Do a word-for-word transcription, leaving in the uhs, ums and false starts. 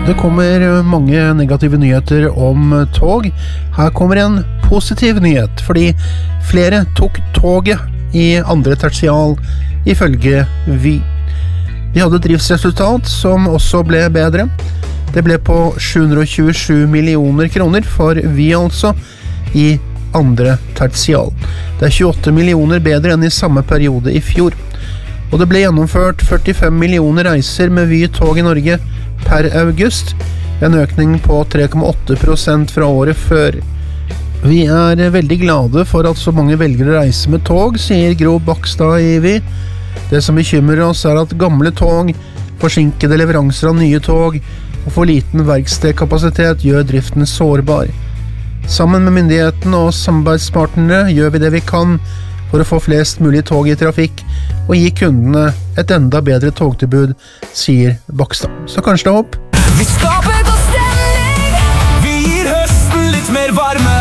Det kommer mange negative nyheter om tog. Her kommer en positiv nyhet, fordi flere tok toget i andre tertial, ifølge Vy. De hadde et driftsresultat som også ble bedre. Det ble på sju hundre tjuesju millioner kroner for Vy altså, i andre tertial. Det er tjueåtte millioner bedre enn i samme periode i fjor. Og det ble gjennomført førtifem millioner reiser med Vy tog i Norge per august, en økning på tre komma åtte prosent fra året før. Vi er veldig glade for at så mange velger å reise med tog, sier Gro Bakstad i Vy. Det som bekymrer oss er at gamle tog, forsinkede leveranser av nye tog og for liten verkstedkapasitet gjør driften sårbar. Sammen med myndighetene og samarbeidspartnerne gjør vi det vi kan for å få flest mulig tog i trafikk og gi kundene et enda bedre togtilbud, sier Bakstad. Så kanskje det er håp? Vi skaper god stemning, vi gir høsten litt mer varme.